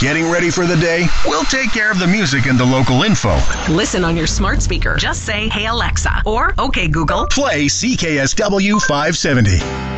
Getting ready for the day? We'll take care of the music and the local info. Listen on your smart speaker. Just say, "Hey Alexa," or "Okay Google." Play CKSW 570.